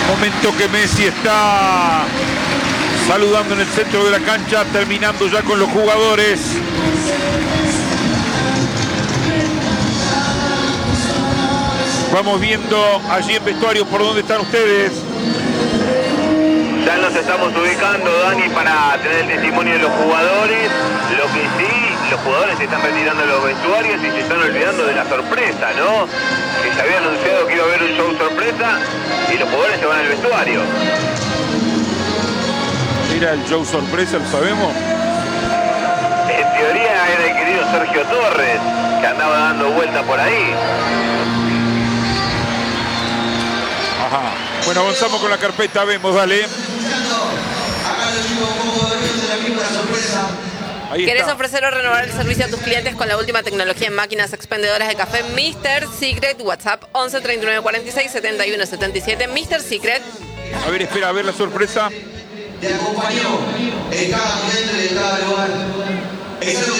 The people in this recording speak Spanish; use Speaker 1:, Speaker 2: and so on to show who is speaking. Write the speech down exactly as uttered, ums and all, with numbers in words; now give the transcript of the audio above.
Speaker 1: Momento que Messi está saludando en el centro de la cancha, terminando ya con los jugadores. Vamos viendo allí en vestuario por dónde están ustedes.
Speaker 2: Ya nos estamos ubicando, Dani, para tener el testimonio de los jugadores. Lo que sí, los jugadores se están retirando de los vestuarios y se están olvidando de la sorpresa, ¿no? Que se había anunciado que iba a haber un show sorpresa y los jugadores se van al vestuario.
Speaker 1: Mira el show sorpresa, ¿lo sabemos?
Speaker 2: En teoría era el querido Sergio Torres, que andaba dando vuelta por ahí.
Speaker 1: Ajá. Bueno, avanzamos con la carpeta, vemos, dale. Ahí
Speaker 3: ¿Querés
Speaker 1: está.
Speaker 3: ofrecer o renovar el servicio a tus clientes con la última tecnología en máquinas expendedoras de café? mister Secret, WhatsApp once treinta y nueve cuarenta y seis setenta y uno setenta y siete. mister Secret.
Speaker 1: A ver, espera, a ver la sorpresa.
Speaker 4: Te acompañó en cada momento y en cada lugar. Es algo